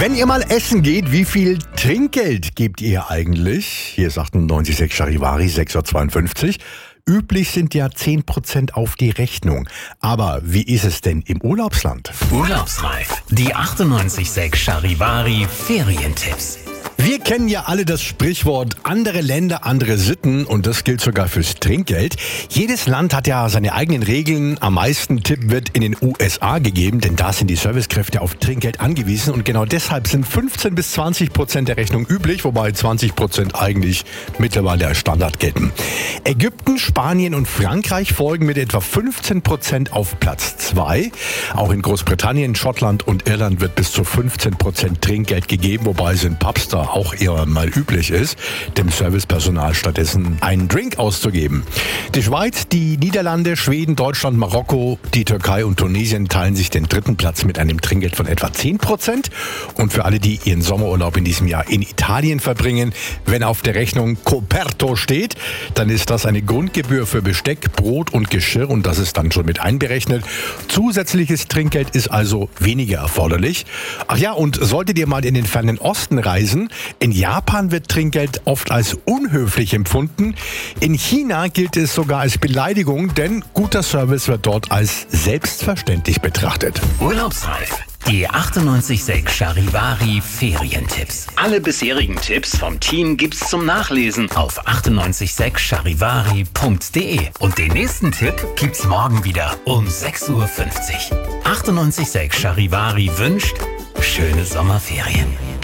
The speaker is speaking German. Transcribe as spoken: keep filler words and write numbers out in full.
Wenn ihr mal essen geht, wie viel Trinkgeld gebt ihr eigentlich? Hier ist achtundneunzig Komma sechs Charivari, sechs Uhr zweiundfünfzig. Üblich sind ja zehn Prozent auf die Rechnung. Aber wie ist es denn im Urlaubsland? Urlaubsreif. Die achtundneunzig Komma sechs Charivari Ferientipps. Wir kennen ja alle das Sprichwort, andere Länder, andere Sitten, und das gilt sogar fürs Trinkgeld. Jedes Land hat ja seine eigenen Regeln. Am meisten Tipp wird in den U S A gegeben, denn da sind die Servicekräfte auf Trinkgeld angewiesen, und genau deshalb sind fünfzehn bis zwanzig Prozent der Rechnung üblich, wobei zwanzig Prozent eigentlich mittlerweile als Standard gelten. Ägypten, Spanien und Frankreich folgen mit etwa fünfzehn Prozent auf Platz zwei. Auch in Großbritannien, Schottland und Irland wird bis zu fünfzehn Prozent Trinkgeld gegeben, wobei es in Pubs da auch eher mal üblich ist, dem Servicepersonal stattdessen einen Drink auszugeben. Die Schweiz, die Niederlande, Schweden, Deutschland, Marokko, die Türkei und Tunesien teilen sich den dritten Platz mit einem Trinkgeld von etwa zehn Prozent. Und für alle, die ihren Sommerurlaub in diesem Jahr in Italien verbringen, wenn auf der Rechnung Coperto steht, dann ist das eine Grundgebühr für Besteck, Brot und Geschirr, und das ist dann schon mit einberechnet. Zusätzliches Trinkgeld ist also weniger erforderlich. Ach ja, und solltet ihr mal in den fernen Osten reisen, in Japan wird Trinkgeld oft als unhöflich empfunden. In China gilt es sogar als Beleidigung, denn guter Service wird dort als selbstverständlich betrachtet. Urlaubsreif. Die achtundneunzig Komma sechs Charivari Ferientipps. Alle bisherigen Tipps vom Team gibt's zum Nachlesen auf achtundneunzig Komma sechs charivari punkt de. Und den nächsten Tipp gibt's morgen wieder um sechs Uhr fünfzig. achtundneunzig Komma sechs Charivari wünscht schöne Sommerferien.